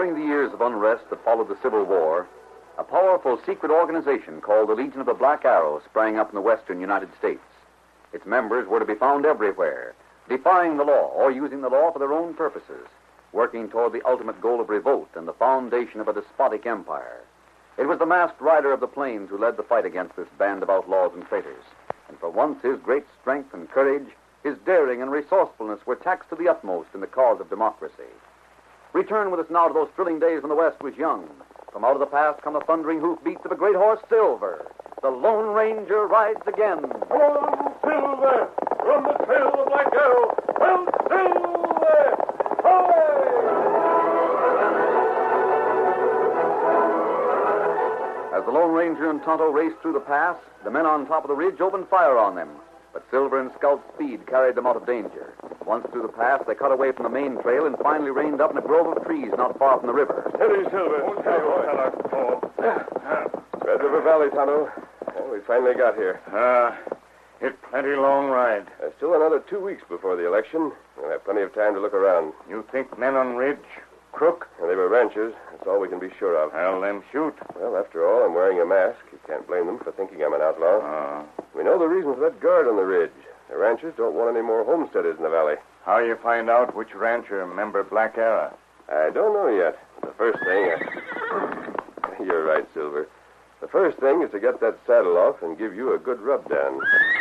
During the years of unrest that followed the Civil War, a powerful secret organization called the Legion of the Black Arrow sprang up in the western United States. Its members were to be found everywhere, defying the law or using the law for their own purposes, working toward the ultimate goal of revolt and the foundation of a despotic empire. It was the masked rider of the plains who led the fight against this band of outlaws and traitors. And for once, his great strength and courage, his daring and resourcefulness were taxed to the utmost in the cause of democracy. Return with us now to those thrilling days when the West was young. From out of the past come the thundering hoofbeats of a great horse, Silver. The Lone Ranger rides again. Run, Silver! From the trail of the Black Arrow! Run, Silver! Hooray! As the Lone Ranger and Tonto raced through the pass, the men on top of the ridge opened fire on them. But Silver and Scout's speed carried them out of danger. Once through the pass, they cut away from the main trail and finally reined up in a grove of trees not far from the river. Steady, Silver. Red River Valley, Tonto. Well, we finally got here. It's plenty long ride. There's still another 2 weeks before the election. We'll have plenty of time to look around. You think men on ridge, crook? And they were ranchers. That's all we can be sure of. Well, then shoot. Well, after all, I'm wearing a mask. You can't blame them for thinking I'm an outlaw. We know the reason for that guard on the ridge. The ranchers don't want any more homesteaders in the valley. How you find out which rancher member Black Arrow? I don't know yet. The first thing... You're right, Silver. The first thing is to get that saddle off and give you a good rub down.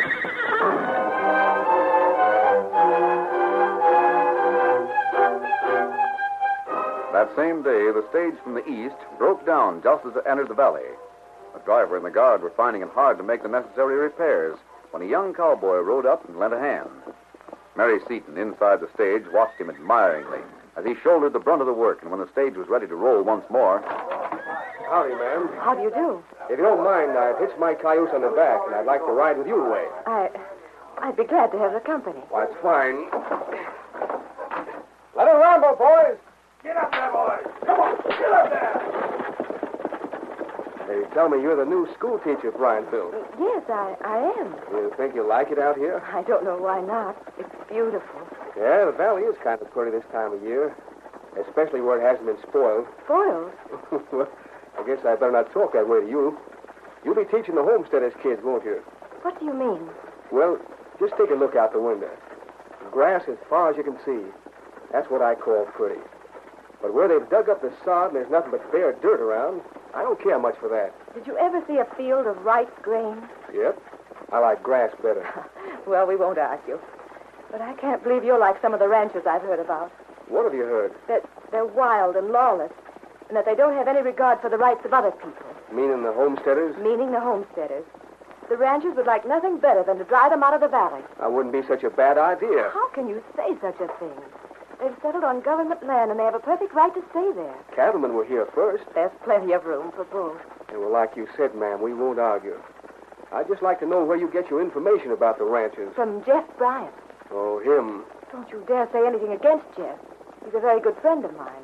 That same day, the stage from the east broke down just as it entered the valley. The driver and the guard were finding it hard to make the necessary repairs when a young cowboy rode up and lent a hand. Mary Seaton, inside the stage, watched him admiringly as he shouldered the brunt of the work, and when the stage was ready to roll once more... Howdy, ma'am. How do you do? If you don't mind, I've hitched my cayuse on the back, and I'd like to ride with you away. I'd be glad to have the company. Well, that's fine. Let her ramble, boys. Get up there, boys. Come on, get up there. They tell me you're the new school teacher at Bryanville. Yes, I am. You think you'll like it out here? I don't know why not. It's beautiful. Yeah, the valley is kind of pretty this time of year, especially where it hasn't been spoiled. Spoiled? Well, I guess I better not talk that way to you. You'll be teaching the homesteaders kids, won't you? What do you mean? Well, just take a look out the window. The grass as far as you can see. That's what I call pretty. But where they've dug up the sod and there's nothing but bare dirt around, I don't care much for that. Did you ever see a field of ripe grain? Yep. I like grass better. Well, we won't argue. But I can't believe you're like some of the ranchers I've heard about. What have you heard? That they're wild and lawless, and that they don't have any regard for the rights of other people. Meaning the homesteaders? Meaning the homesteaders. The ranchers would like nothing better than to drive them out of the valley. That wouldn't be such a bad idea. How can you say such a thing? They've settled on government land, and they have a perfect right to stay there. Cattlemen were here first. There's plenty of room for both. And well, like you said, ma'am, we won't argue. I'd just like to know where you get your information about the ranchers. From Jeff Bryant. Oh, him. Don't you dare say anything against Jeff. He's a very good friend of mine.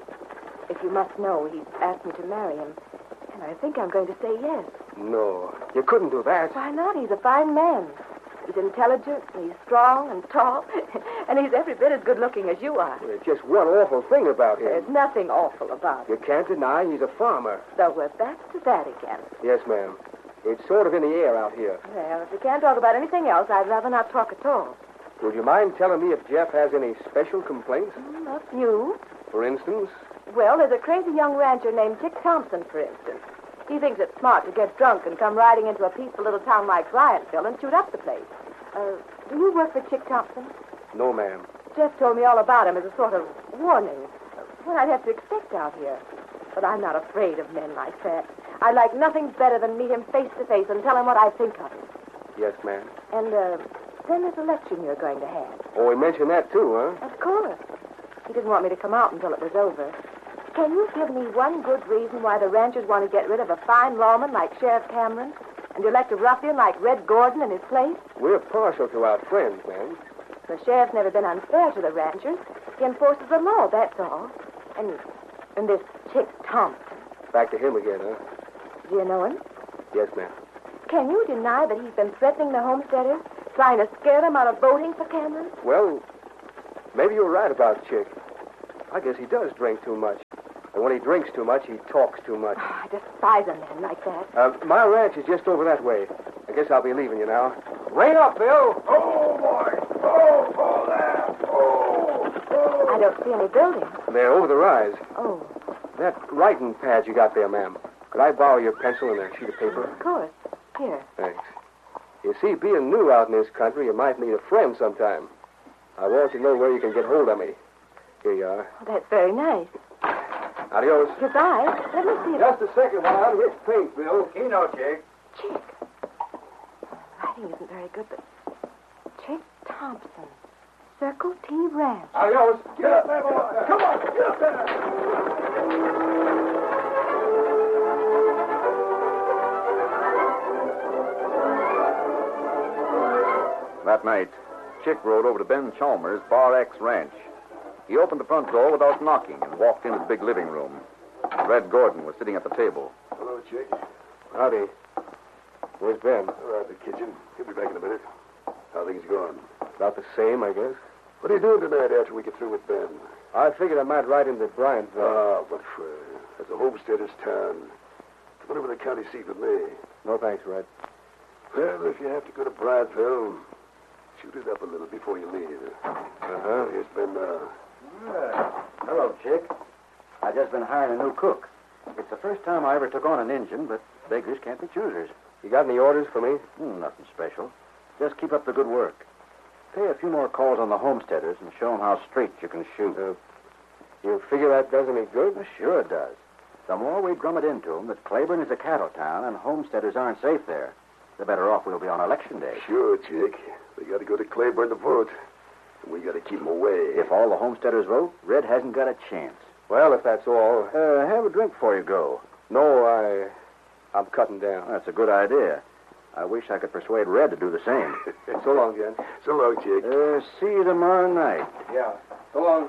If you must know, he's asked me to marry him. And I think I'm going to say yes. No, you couldn't do that. Why not? He's a fine man. He's intelligent, and he's strong and tall, and he's every bit as good-looking as you are. There's just one awful thing about him. There's nothing awful about You it. can't deny he's a farmer. So we're back to that again. Yes, ma'am. It's sort of in the air out here. Well, if we can't talk about anything else, I'd rather not talk at all. Would you mind telling me if Jeff has any special complaints? Not you. For instance? Well, there's a crazy young rancher named Chick Thompson, for instance. He thinks it's smart to get drunk and come riding into a peaceful little town like Bryantville and shoot up the place. Do you work for Chick Thompson? No, ma'am. Jeff told me all about him as a sort of warning. What I'd have to expect out here. But I'm not afraid of men like that. I'd like nothing better than meet him face to face and tell him what I think of him. Yes, ma'am. And, then there's a election you're going to have. Oh, we mentioned that, too, huh? Of course. He didn't want me to come out until it was over. Can you give me one good reason why the ranchers want to get rid of a fine lawman like Sheriff Cameron and elect a ruffian like Red Gordon in his place? We're partial to our friends, ma'am. The sheriff's never been unfair to the ranchers. He enforces the law, that's all. And this Chick Thompson. Back to him again, huh? Do you know him? Yes, ma'am. Can you deny that he's been threatening the homesteaders, trying to scare them out of voting for Cameron? Well, maybe you're right about Chick. I guess he does drink too much. And when he drinks too much, he talks too much. Oh, I despise a man like that. My ranch is just over that way. I guess I'll be leaving you now. Rein up, Bill. Oh, boy. Oh, pull there. I don't see any buildings. They're over the rise. Oh, That writing pad you got there, ma'am. Could I borrow your pencil and a sheet of paper? of course. Here. Thanks. You see, being new out in this country, you might need a friend sometime. I want you to know where you can get hold of me. Here you are. Oh, that's very nice. Adios. Goodbye. Let me see it. Just a second while I unhitch paint, Bill. Keno, Chick. Chick. Writing isn't very good, but Chick Thompson. Circle T Ranch. Adios. Get up there, boy. Come on, get up there. That night, Chick rode over to Ben Chalmers' Bar X Ranch. He opened the front door without knocking and walked into the big living room. Red Gordon was sitting at the table. Hello, Chick. Howdy. Where's Ben? Around the kitchen. He'll be back in a minute. How things going? About the same, I guess. What are you doing tonight after we get through with Ben? I figured I might ride into Bryantville. But that's a homesteader's town. It's whatever the county seat with me. No thanks, Red. Well, if you have to go to Bryantville, shoot it up a little before you leave. Uh-huh. Here's Ben. Hello, Chick. I just been hiring a new cook. It's the first time I ever took on an engine, but beggars can't be choosers. You got any orders for me? Nothing special. Just keep up the good work. Pay a few more calls on the homesteaders and show them how straight you can shoot. You figure that does any good? Sure it does. The more we drum it into them that Claiborne is a cattle town and homesteaders aren't safe there, the better off we'll be on election day. Sure, Chick. We got to go to Claiborne to vote. And we got to keep them away. If all the homesteaders vote, Red hasn't got a chance. Well, if that's all. Have a drink before you go. No, I'm cutting down. That's a good idea. I wish I could persuade Red to do the same. So long, Jen. So long, Chick. See you tomorrow night. Yeah. So long.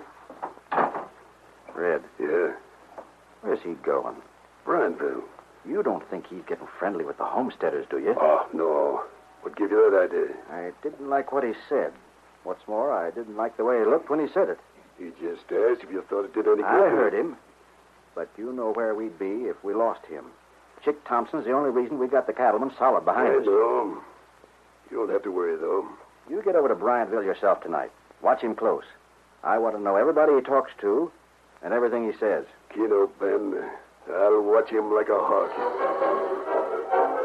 Red, Yeah. where's he going? Bryantville. You don't think he's getting friendly with the homesteaders, do you? Oh, no. What gave you that idea? I didn't like what he said. What's more, I didn't like the way he looked when he said it. He just asked if you thought it did any good. I heard him. But you know where we'd be if we lost him. Chick Thompson's the only reason we got the cattlemen solid behind I us. know. You don't have to worry, though. You get over to Bryantville yourself tonight. Watch him close. I want to know everybody he talks to and everything he says. Keno, Ben, I'll watch him like a hawk.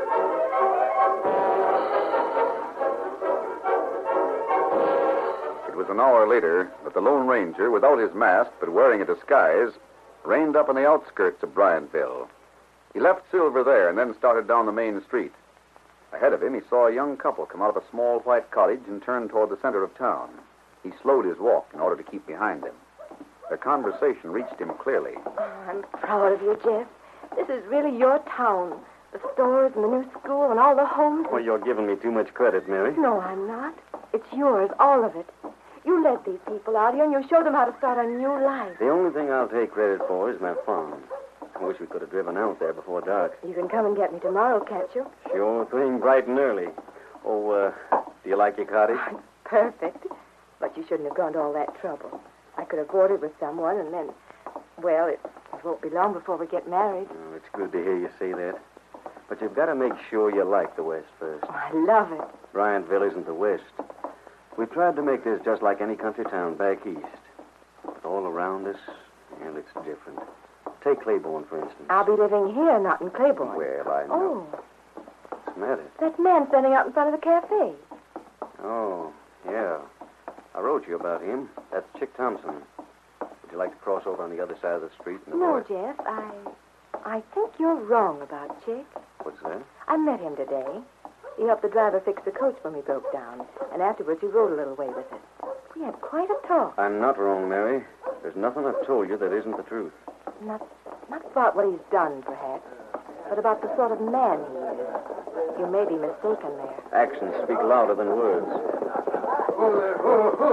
It was an hour later that the Lone Ranger, without his mask but wearing a disguise, reined up on the outskirts of Bryantville. He left Silver there and then started down the main street. Ahead of him, he saw a young couple come out of a small white cottage and turn toward the center of town. He slowed his walk in order to keep behind them. Their conversation reached him clearly. Oh, I'm proud of you, Jeff. This is really your town. The stores and the new school and all the homes. Well, you're giving me too much credit, Mary. No, I'm not. It's yours, all of it. You led these people out here and you showed them how to start a new life. The only thing I'll take credit for is my farm. I wish we could have driven out there before dark. You can come and get me tomorrow, can't you? Sure thing, bright and early. Oh, do you like your cottage? Perfect. But you shouldn't have gone to all that trouble. I could have boarded with someone and then, well, it won't be long before we get married. Oh, it's good to hear you say that. But you've got to make sure you like the West first. Oh, I love it. Bryantville isn't the West. We've tried to make this just like any country town back east. But all around us, and it's different. Take Claiborne, for instance. I'll be living here, not in Claiborne. Well, I know. Oh, What's the matter? that man standing out in front of the cafe. Oh, yeah. I wrote you about him. That's Chick Thompson. Would you like to cross over on the other side of the street? And No, avoid- Jeff, I think you're wrong about Chick. What's that? I met him today. He helped the driver fix the coach when we broke down, and afterwards he rode a little way with it. We had quite a talk. I'm not wrong, Mary. There's nothing I've told you that isn't the truth. Not about what he's done, perhaps, but about the sort of man he is. You may be mistaken there. Actions speak louder than words. Oh, there.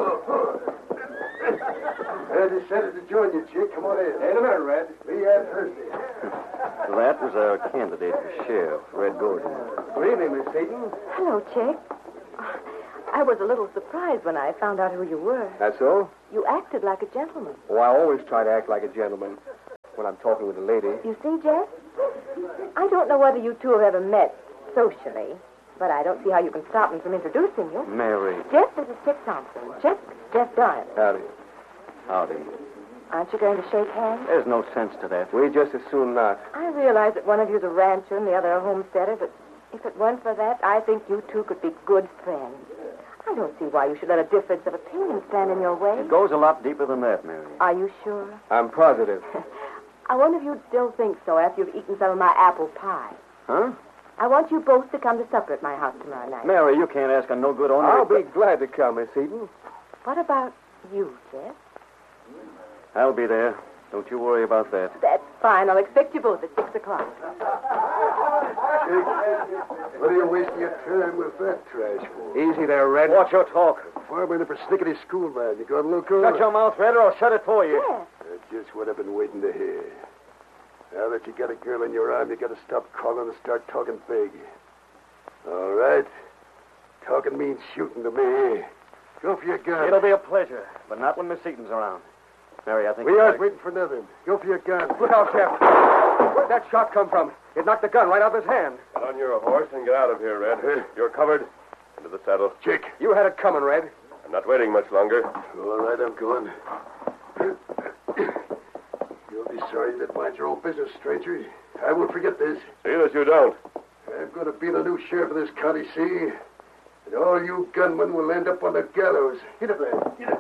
I decided to join you, Chick. Come on in. In a minute, Red. Be at Thursday. That was our candidate for sheriff, Red Gordon. Good evening, Miss Seaton. Hello, Chick. I was a little surprised when I found out who you were. That's all? You acted like a gentleman. Oh, I always try to act like a gentleman. when I'm talking with a lady. You see, Jeff? I don't know whether you two have ever met socially, but I don't see how you can stop me from introducing you. Mary. Jeff, this is Chick Thompson. Chick, Jeff Dyer. Howdy. Howdy. Aren't you going to shake hands? There's no sense to that. We just as soon not. I realize that one of you's a rancher and the other a homesteader, but if it weren't for that, I think you two could be good friends. I don't see why you should let a difference of opinion stand in your way. It goes a lot deeper than that, Mary. Are you sure? I'm positive. I wonder if you'd still think so after you've eaten some of my apple pie. Huh? I want you both to come to supper at my house tomorrow night. Mary, you can't ask a no-good owner. I'll be glad to come, Miss Eden. What about you, Jeff? I'll be there. Don't you worry about that. That's fine. I'll expect you both at 6 o'clock. What are you wasting your time with that trash for? Easy there, Red. Watch your talk. Farmer and a persnickety schoolman. You got a local? Shut your mouth, Red, or I'll shut it for you. Jeff. That's just what I've been waiting to hear. Now that you got a girl in your arm, you got to stop calling and start talking big. All right. Talking means shooting to me. Go for your gun. It'll be a pleasure, but not when Miss Eaton's around. Mary, I think... We aren't waiting for nothing. Go for your gun. Look out, Jeff. Where'd that shot come from? It knocked the gun right out of his hand. Get on your horse and get out of here, Red. You're covered. Into the saddle. Chick. You had it coming, Red. I'm not waiting much longer. All right, I'm going. You'll be sorry you didn't mind your own business, stranger. I won't forget this. See that you don't. I'm going to be the new sheriff of this county, see? And all you gunmen will end up on the gallows. Get up there. Get up.